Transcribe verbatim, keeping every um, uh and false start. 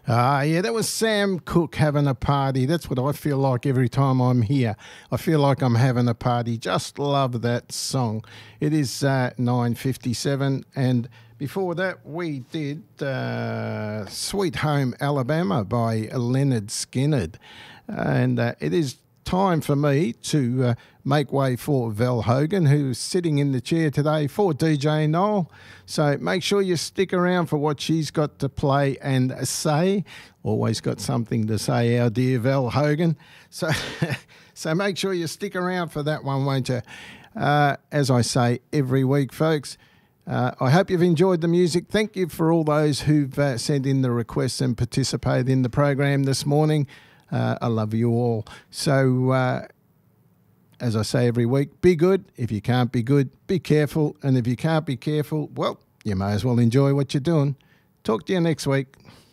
Ah, yeah, that was Sam Cooke having a party. That's what I feel like every time I'm here. I feel like I'm having a party. Just love that song. It is uh, nine fifty-seven, and before that we did uh, Sweet Home Alabama by Leonard Skinner. And uh, it is time for me to uh, make way for Val Hogan, who's sitting in the chair today for D J Noel. So make sure you stick around for what she's got to play and say. Always got something to say, our dear Val Hogan. So, so make sure you stick around for that one, won't you? Uh, as I say every week, folks, uh, I hope you've enjoyed the music. Thank you for all those who've uh, sent in the requests and participated in the program this morning. Uh, I love you all. So, uh, as I say every week, be good. If you can't be good, be careful. And if you can't be careful, well, you may as well enjoy what you're doing. Talk to you next week.